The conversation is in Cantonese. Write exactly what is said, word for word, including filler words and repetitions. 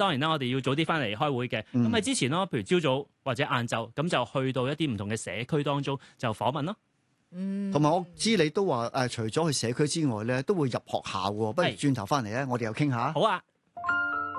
當然啦，我哋要早啲翻嚟開會嘅。咁喺、嗯、之前咯，譬如朝早或者晏晝，咁就去到一啲唔同嘅社區當中就訪問咯。 嗯，同埋我知你都話誒、呃，除咗去社區之外咧，都會入學校喎。不如轉頭翻嚟咧，我哋又傾下。 好啊。